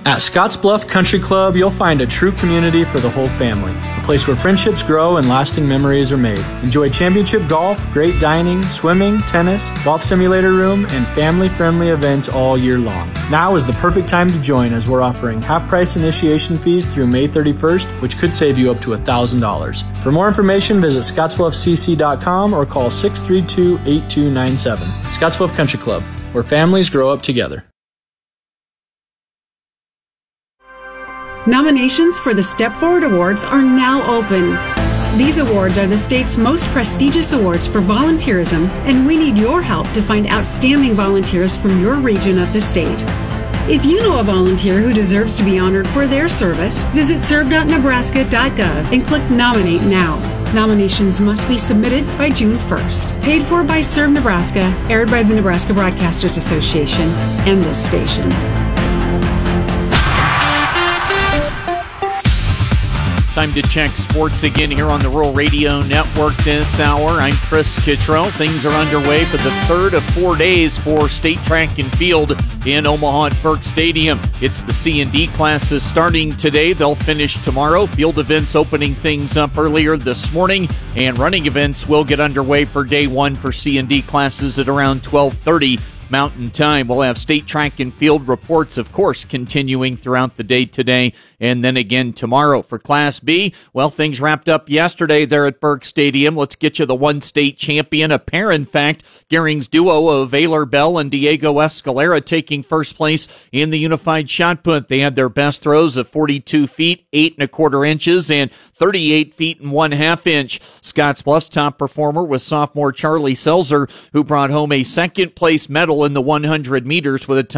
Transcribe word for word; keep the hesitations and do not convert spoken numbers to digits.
At Scottsbluff Country Club, you'll find a true community for the whole family. A place where friendships grow and lasting memories are made. Enjoy championship golf, great dining, swimming, tennis, golf simulator room, and family-friendly events all year long. Now is the perfect time to join as we're offering half-price initiation fees through May thirty-first, which could save you up to one thousand dollars. For more information, visit scottsbluff c c dot com or call six three two, eight two nine seven. Scottsbluff Country Club, where families grow up together. Nominations for the Step Forward Awards are now open. These awards are the state's most prestigious awards for volunteerism, and we need your help to find outstanding volunteers from your region of the state. If you know a volunteer who deserves to be honored for their service, visit serve dot nebraska dot gov and click Nominate Now. Nominations must be submitted by June first. Paid for by Serve Nebraska, aired by the Nebraska Broadcasters Association and this station. Time to check sports again here on the Rural Radio Network this hour. I'm Chris Kittrell. Things are underway for the third of four days for State Track and Field in Omaha at Burke Stadium. It's the C and D classes starting today. They'll finish tomorrow. Field events opening things up earlier this morning, and running events will get underway for day one for C and D classes at around twelve thirty Mountain Time. We'll have State Track and Field reports, of course, continuing throughout the day today and then again tomorrow. For Class B, well, things wrapped up yesterday there at Burke Stadium. Let's get you the one state champion, a pair, in fact, Gearing's duo of Ayler Bell and Diego Escalera taking first place in the unified shot put. They had their best throws of forty-two feet, eight and a quarter inches, and thirty-eight feet and one half inch. Scottsbluff's top performer was sophomore Charlie Selzer, who brought home a second place medal in the one hundred meters with a time